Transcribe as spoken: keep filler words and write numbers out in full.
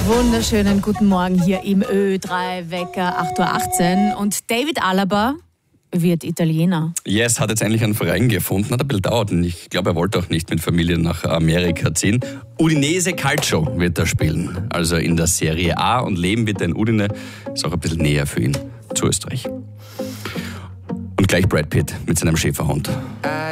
Wunderschönen guten Morgen hier im Ö drei Wecker, acht Uhr achtzehn. Und David Alaba wird Italiener. Yes, hat jetzt endlich einen Verein gefunden, hat ein bisschen gedauert und ich glaube, er wollte auch nicht mit Familie nach Amerika ziehen. Udinese Calcio wird er spielen, also in der Serie A, und leben wird er in Udine, ist auch ein bisschen näher für ihn zu Österreich. Und gleich Brad Pitt mit seinem Schäferhund.